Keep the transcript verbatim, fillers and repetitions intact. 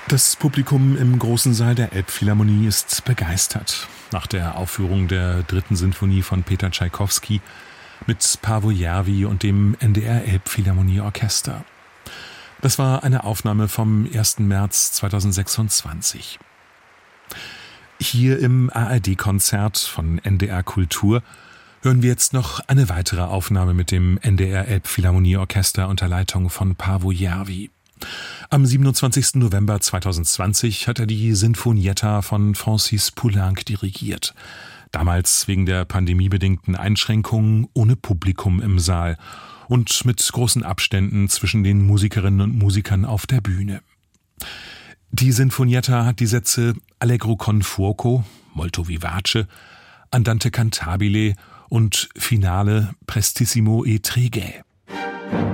Das Publikum im großen Saal der Elbphilharmonie ist begeistert. Nach der Aufführung der dritten Sinfonie von Peter Tschaikowski mit Paavo Järvi und dem N D R Elbphilharmonieorchester. Das war eine Aufnahme vom ersten März zweitausendsechsundzwanzig. Hier im A R D-Konzert von N D R Kultur hören wir jetzt noch eine weitere Aufnahme mit dem N D R Elbphilharmonieorchester unter Leitung von Paavo Järvi. Am siebenundzwanzigsten November zweitausendzwanzig hat er die Sinfonietta von Francis Poulenc dirigiert. Damals wegen der pandemiebedingten Einschränkungen ohne Publikum im Saal und mit großen Abständen zwischen den Musikerinnen und Musikern auf der Bühne. Die Sinfonietta hat die Sätze Allegro con fuoco, molto vivace, Andante cantabile und Finale prestissimo e tregue.